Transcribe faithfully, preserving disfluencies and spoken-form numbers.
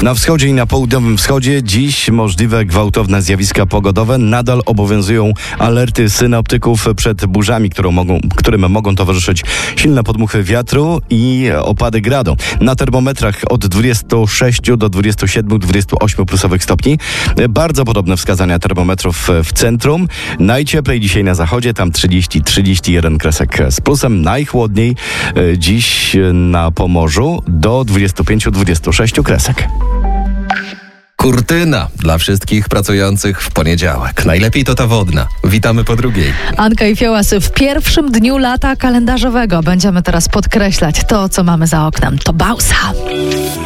Na wschodzie i na południowym wschodzie dziś możliwe gwałtowne zjawiska pogodowe. Nadal obowiązują alerty synoptyków przed burzami, które mogą, którym mogą towarzyszyć silne podmuchy wiatru i opady gradu. Na termometrach od dwudziestu sześciu do dwudziestu siedmiu do dwudziestu ośmiu plusowych stopni. Bardzo podobne wskazania termometrów w centrum. Najcieplej dzisiaj na zachodzie, tam trzydzieści do trzydziestu jeden kresek z plusem. Najchłodniej dziś na Pomorzu do dwudziestu pięciu do dwudziestu sześciu kresek. Kurtyna dla wszystkich pracujących w poniedziałek. Najlepiej to ta wodna. Witamy po drugiej. Anka i Fiołas, w pierwszym dniu lata kalendarzowego będziemy teraz podkreślać to, co mamy za oknem. To Bausa.